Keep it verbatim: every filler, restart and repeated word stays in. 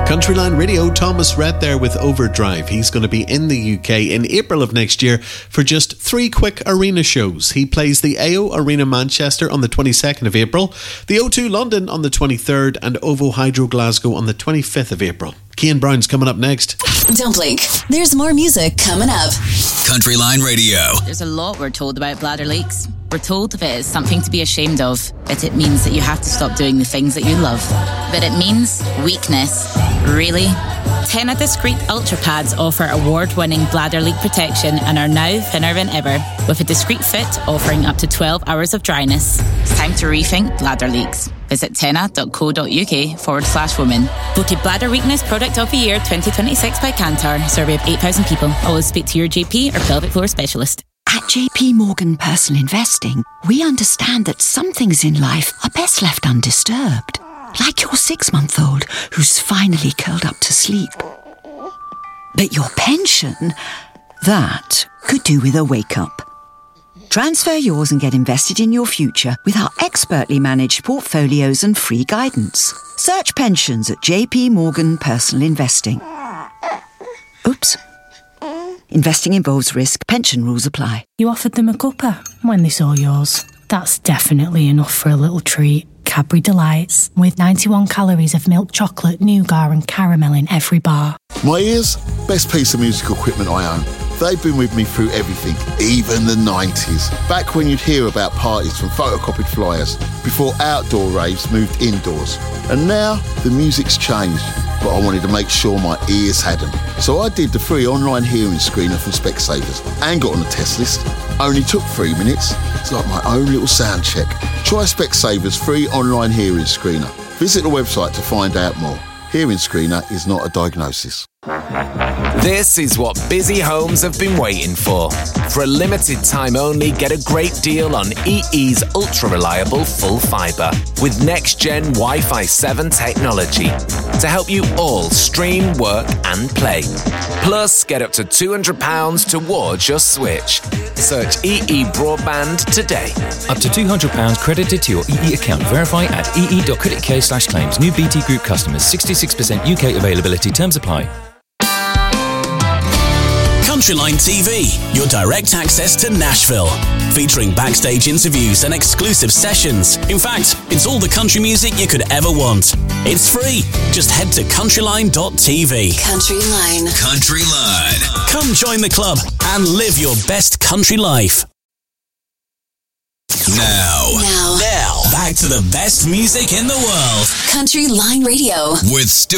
Countryline Radio, Thomas Rhett there with Overdrive. He's going to be in the U K in April of next year for just three quick arena shows. He plays the A O Arena Manchester on the twenty-second of April, the O two London on the twenty-third and OVO Hydro Glasgow on the twenty-fifth of April. Cian Brown's coming up next. Don't blink. There's more music coming up. Countryline Radio. There's a lot we're told about bladder leaks. We're told if it is something to be ashamed of, that it means that you have to stop doing the things that you love. But it means weakness. Really? Tena Discreet Ultra Pads offer award-winning bladder leak protection and are now thinner than ever, with a discreet fit offering up to twelve hours of dryness. It's time to rethink bladder leaks. Visit tena.co.uk forward slash women. Voted Bladder Weakness Product of the Year twenty twenty-six by Kantar. Survey of eight thousand people. Always speak to your G P or pelvic floor specialist. At J P Morgan Personal Investing, we understand that some things in life are best left undisturbed. Like your six-month-old who's finally curled up to sleep. But your pension, that could do with a wake-up. Transfer yours and get invested in your future with our expertly managed portfolios and free guidance. Search pensions at J P Morgan Personal Investing. Oops. Investing involves risk. Pension rules apply. You offered them a cuppa when they saw yours. That's definitely enough for a little treat. Cadbury Delights, with ninety-one calories of milk chocolate, nougat and caramel in every bar. My ears, best piece of musical equipment I own. They've been with me through everything, even the nineties. Back when you'd hear about parties from photocopied flyers, before outdoor raves moved indoors. And now, the music's changed, but I wanted to make sure my ears hadn't. So I did the free online hearing screener from Specsavers and got on the test list. Only took three minutes. It's like my own little sound check. Try Specsavers free online hearing screener. Visit the website to find out more. Hearing screener is not a diagnosis. This is what busy homes have been waiting for. For a limited time only, get a great deal on E E's ultra-reliable full fibre with next-gen Wi-Fi seven technology to help you all stream, work and play. Plus, get up to two hundred pounds towards your switch. Search E E Broadband today. Up to two hundred pounds credited to your E E account. Verify at ee.co.uk slash claims. New B T Group customers. sixty-six percent U K availability. Terms apply. Countryline T V, your direct access to Nashville. Featuring backstage interviews and exclusive sessions. In fact, it's all the country music you could ever want. It's free. Just head to countryline dot t v. Countryline. Countryline. Come join the club and live your best country life. Now. Now. Now. Back to the best music in the world. Countryline Radio. With Stuart.